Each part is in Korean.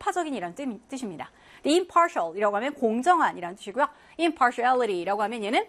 편파적인이라는 뜻입니다. impartial이라고 하면 공정한이라는 뜻이고요. impartiality라고 하면 얘는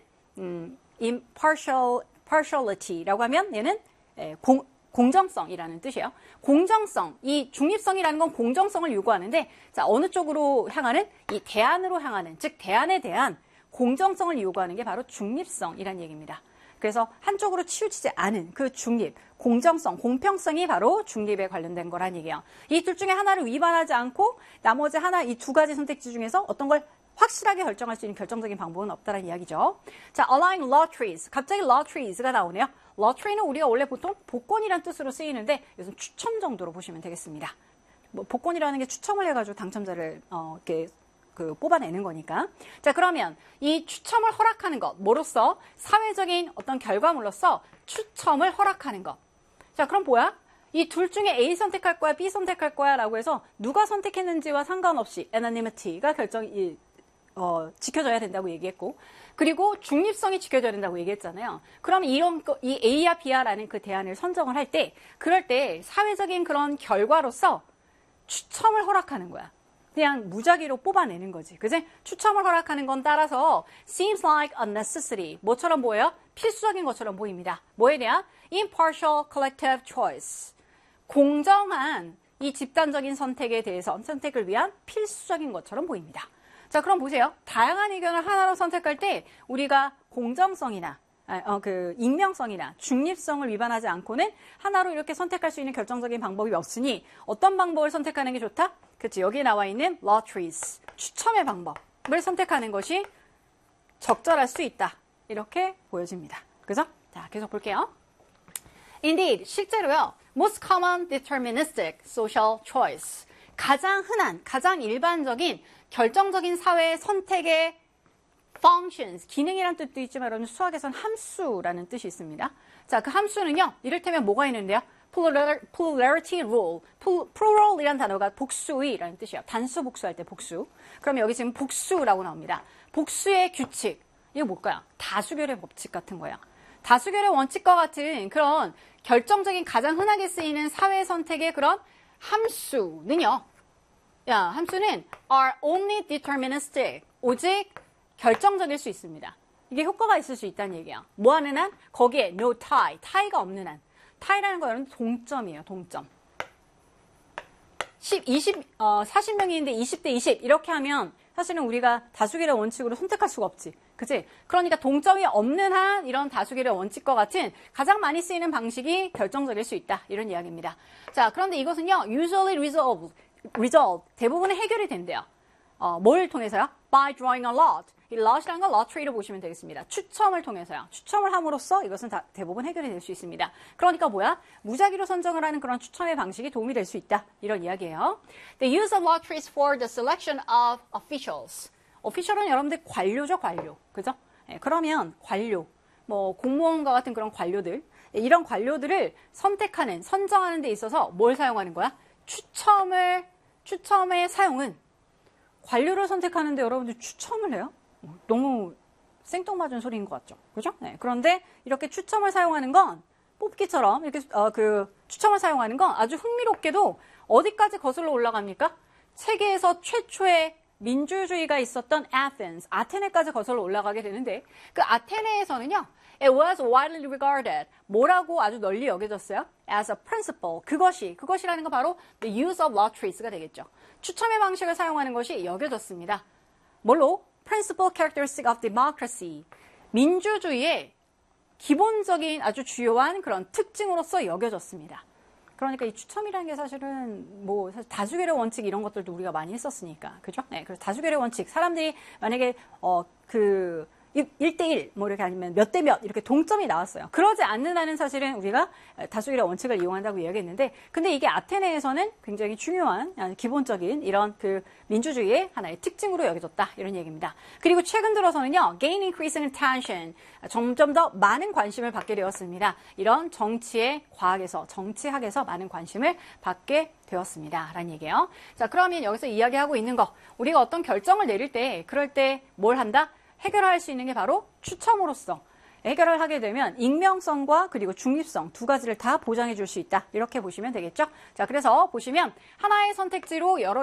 partiality라고 하면 얘는 공정성이라는 뜻이에요. 공정성, 이 중립성이라는 건 공정성을 요구하는데, 자, 어느 쪽으로 향하는? 이 대안으로 향하는, 즉 대안에 대한 공정성을 요구하는 게 바로 중립성이라는 얘기입니다. 그래서 한쪽으로 치우치지 않은 그 중립, 공정성, 공평성이 바로 중립에 관련된 거란 얘기예요. 이 둘 중에 하나를 위반하지 않고 나머지 하나, 이 두 가지 선택지 중에서 어떤 걸 확실하게 결정할 수 있는 결정적인 방법은 없다는 이야기죠. 자, align law trees. 갑자기 law trees가 나오네요. law tree는 우리가 원래 보통 복권이란 뜻으로 쓰이는데 이것은 추첨 정도로 보시면 되겠습니다. 뭐 복권이라는 게 추첨을 해가지고 당첨자를 이렇게 뽑아내는 거니까. 자, 그러면 이 추첨을 허락하는 것, 뭐로써? 사회적인 어떤 결과물로서 추첨을 허락하는 것. 자, 그럼 뭐야? 이 둘 중에 A 선택할 거야, B 선택할 거야 라고 해서 누가 선택했는지와 상관없이 anonymity가 지켜져야 된다고 얘기했고, 그리고 중립성이 지켜져야 된다고 얘기했잖아요. 그럼 이 A야 B야라는 그 대안을 선정을 할 때, 그럴 때 사회적인 그런 결과로서 추첨을 허락하는 거야. 그냥 무작위로 뽑아내는 거지. 그지? 추첨을 허락하는 건 따라서 seems like a necessity. 뭐처럼 보여요? 필수적인 것처럼 보입니다. 뭐에 대한? impartial collective choice. 공정한 이 집단적인 선택에 대해서 선택을 위한 필수적인 것처럼 보입니다. 자, 그럼 보세요. 다양한 의견을 하나로 선택할 때 우리가 공정성이나 익명성이나 중립성을 위반하지 않고는 하나로 이렇게 선택할 수 있는 결정적인 방법이 없으니 어떤 방법을 선택하는 게 좋다? 그치, 여기에 나와 있는 law trees, 추첨의 방법을 선택하는 것이 적절할 수 있다. 이렇게 보여집니다. 그죠? 자, 계속 볼게요. Indeed, 실제로요. Most common deterministic social choice. 가장 흔한, 가장 일반적인 결정적인 사회의 선택의 functions, 기능이라는 뜻도 있지만 여러분 수학에서는 함수라는 뜻이 있습니다. 자, 그 함수는요. 이를테면 뭐가 있는데요? plurality rule. plural이라는 단어가 복수의라는 뜻이에요. 단수 복수할 때 복수. 그럼 여기 지금 복수라고 나옵니다. 복수의 규칙. 이거 뭘까요? 다수결의 법칙 같은 거예요. 다수결의 원칙과 같은 그런 결정적인 가장 흔하게 쓰이는 사회 선택의 그런 함수는요. 함수는 are only deterministic. 오직 결정적일 수 있습니다. 이게 효과가 있을 수 있다는 얘기야. 뭐 하는 한? 거기에 no tie. tie가 없는 한. tie라는 거 여러분 동점이에요. 동점. 40명이 있는데 20대 20 이렇게 하면 사실은 우리가 다수결의 원칙으로 선택할 수가 없지. 그치? 그러니까 동점이 없는 한 이런 다수결의 원칙과 같은 가장 많이 쓰이는 방식이 결정적일 수 있다. 이런 이야기입니다. 자, 그런데 이것은요. usually resolved. 대부분은 해결이 된대요. 뭘 통해서요? By drawing a lot. 이 lot이라는 건 lottery로 보시면 되겠습니다. 추첨을 통해서요. 추첨을 함으로써 이것은 대부분 해결이 될 수 있습니다. 그러니까 뭐야? 무작위로 선정을 하는 그런 추첨의 방식이 도움이 될 수 있다. 이런 이야기예요. The use of lotteries for the selection of officials. official은 여러분들 관료죠, 관료. 그죠? 네, 그러면 관료, 뭐 공무원과 같은 그런 관료들, 이런 관료들을 선정하는 데 있어서 뭘 사용하는 거야? 추첨의 사용은 관료를 선택하는데 여러분들 추첨을 해요? 너무 생뚱맞은 소리인 것 같죠? 그죠? 네, 그런데 이렇게 추첨을 사용하는 건 뽑기처럼 이렇게 추첨을 사용하는 건 아주 흥미롭게도 어디까지 거슬러 올라갑니까? 세계에서 최초의 민주주의가 있었던 아테네까지 거슬러 올라가게 되는데 그 아테네에서는요. It was widely regarded. 뭐라고 아주 널리 여겨졌어요? As a principle. 그것이라는 건 바로 the use of lotteries가 되겠죠. 추첨의 방식을 사용하는 것이 여겨졌습니다. 뭘로? Principal characteristic of democracy. 민주주의의 기본적인 아주 주요한 그런 특징으로서 여겨졌습니다. 그러니까 이 추첨이라는 게 사실은 사실 다수결의 원칙 이런 것들도 우리가 많이 했었으니까. 그죠? 네. 그래서 다수결의 원칙. 사람들이 만약에 1대1, 이렇게 아니면 몇 대 몇, 이렇게 동점이 나왔어요. 그러지 않는 한은 사실은 우리가 다수결의 원칙을 이용한다고 이야기했는데, 근데 이게 아테네에서는 굉장히 중요한, 기본적인 이런 민주주의의 하나의 특징으로 여겨졌다. 이런 얘기입니다. 그리고 최근 들어서는요, gain increasing attention. 점점 더 많은 관심을 받게 되었습니다. 이런 정치학에서 많은 관심을 받게 되었습니다. 라는 얘기예요. 자, 그러면 여기서 이야기하고 있는 거, 우리가 어떤 결정을 내릴 때, 그럴 때 뭘 한다? 해결할 수 있는 게 바로 추첨으로서 해결을 하게 되면 익명성과 그리고 중립성 두 가지를 다 보장해 줄 수 있다. 이렇게 보시면 되겠죠. 자, 그래서 보시면 하나의 선택지로 여러